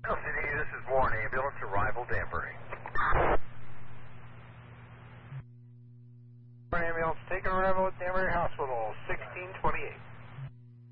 LCD, this is Warren Ambulance, arrival Danbury. Warren Ambulance, taking arrival at Danbury Hospital, 1628.